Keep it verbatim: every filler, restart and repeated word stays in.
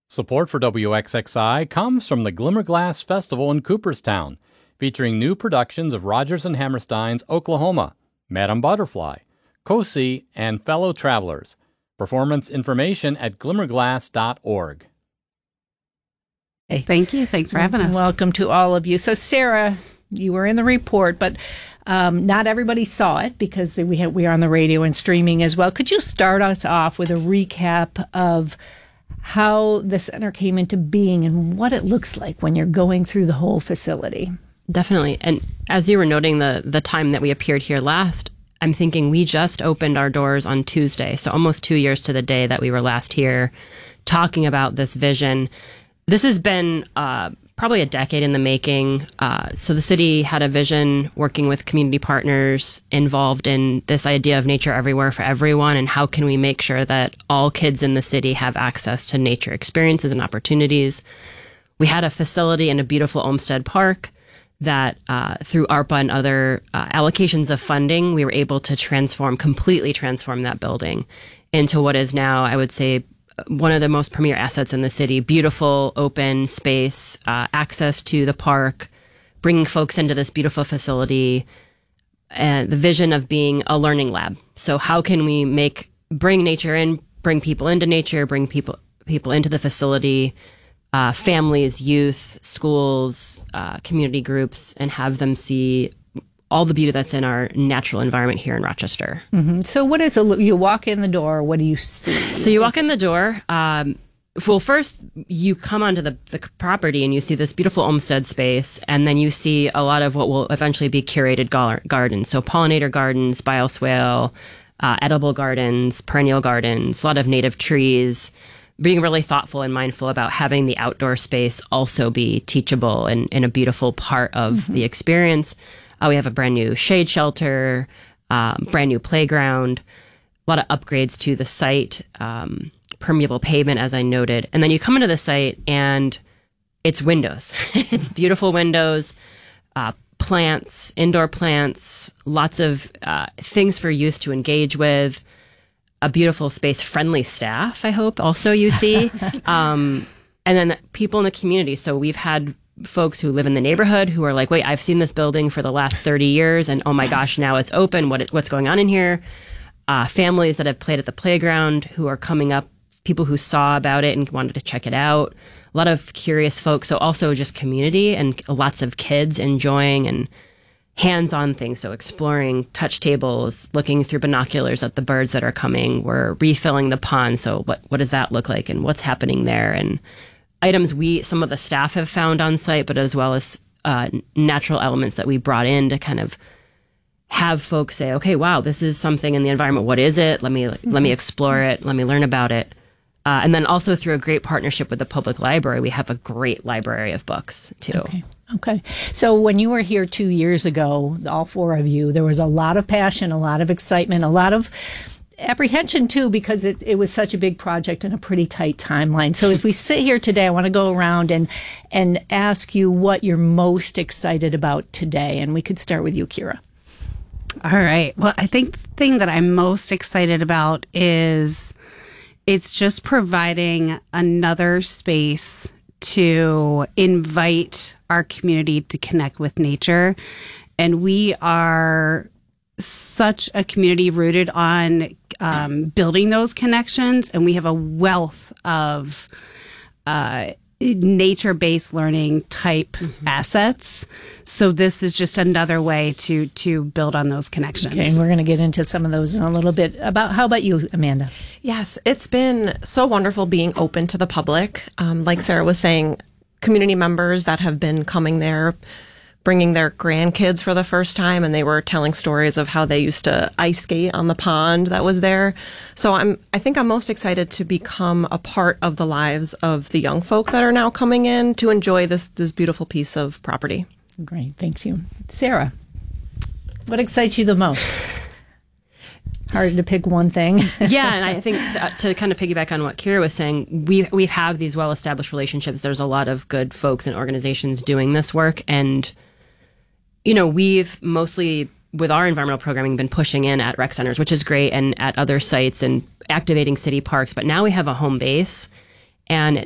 Support for W X X I comes from the Glimmerglass Festival in Cooperstown, featuring new productions of Rodgers and Hammerstein's Oklahoma, Madame Butterfly, Cosi, and Fellow Travelers. Performance information at glimmerglass dot org. Hey. Thank you. Thanks for having us. Welcome to all of you. So, Sarah, you were in the report, but um, not everybody saw it because we had, we are on the radio and streaming as well. Could you start us off with a recap of how the center came into being and what it looks like when you're going through the whole facility? Definitely. And as you were noting the the time that we appeared here last, I'm thinking we just opened our doors on Tuesday, so almost two years to the day that we were last here talking about this vision. This has been uh, probably a decade in the making. Uh, so the city had a vision working with community partners involved in this idea of nature everywhere for everyone, and how can we make sure that all kids in the city have access to nature experiences and opportunities. We had a facility in a beautiful Olmsted Park that uh, through ARPA and other uh, allocations of funding, we were able to transform, completely transform that building into what is now, I would say, one of the most premier assets in the city. Beautiful, open space, uh, access to the park, bringing folks into this beautiful facility, and the vision of being a learning lab. So how can we make, bring nature in, bring people into nature, bring people people into the facility, uh, families, youth, schools, uh, community groups, and have them see all the beauty that's in our natural environment here in Rochester. Mm-hmm. So what is a, you walk in the door, what do you see? So you walk in the door. Um, well, first you come onto the, the property and you see this beautiful Olmsted space, and then you see a lot of what will eventually be curated gar- gardens. So pollinator gardens, bioswale, uh, edible gardens, perennial gardens, a lot of native trees, being really thoughtful and mindful about having the outdoor space also be teachable and, and a beautiful part of mm-hmm. the experience. Uh, we have a brand new shade shelter, um, brand new playground, a lot of upgrades to the site, um, permeable pavement, as I noted. And then you come into the site and it's windows. It's beautiful windows, uh, plants, indoor plants, lots of uh, things for youth to engage with, a beautiful space, friendly staff, I hope also you see. um, and then people in the community. So we've had folks who live in the neighborhood who are like, wait, I've seen this building for the last thirty years, and oh my gosh, now it's open. What what's going on in here? Uh, families that have played at the playground who are coming up, people who saw about it and wanted to check it out. A lot of curious folks. So also just community and lots of kids enjoying and hands-on things. So exploring touch tables, looking through binoculars at the birds that are coming. We're refilling the pond. So what what does that look like and what's happening there? And items we, some of the staff have found on site, but as well as uh, natural elements that we brought in to kind of have folks say, okay, wow, this is something in the environment. What is it? Let me, mm-hmm. let me explore it. Let me learn about it. Uh, and then also through a great partnership with the public library, we have a great library of books too. Okay. Okay. So when you were here two years ago, all four of you, there was a lot of passion, a lot of excitement, a lot of apprehension too, because it, it was such a big project and a pretty tight timeline. So as we sit here today, I want to go around and and ask you what you're most excited about today. And we could start with you, Kira. All right. Well, I think the thing that I'm most excited about is it's just providing another space to invite our community to connect with nature. And we are such a community rooted on um, building those connections, and we have a wealth of uh, nature-based learning type mm-hmm. assets. So this is just another way to to build on those connections. Okay, and we're going to get into some of those in a little bit. About how about you, Amanda? Yes, it's been so wonderful being open to the public. Um, like Sarah was saying, community members that have been coming there, bringing their grandkids for the first time, and they were telling stories of how they used to ice skate on the pond that was there. So I'm, I think I'm most excited to become a part of the lives of the young folk that are now coming in to enjoy this this beautiful piece of property. Great, thanks you. Sarah, what excites you the most? Hard to pick one thing. Yeah, and I think to, to kind of piggyback on what Kira was saying, we we have these well-established relationships. There's a lot of good folks and organizations doing this work, and you know, we've mostly, with our environmental programming, been pushing in at rec centers, which is great, and at other sites and activating city parks. But now we have a home base, and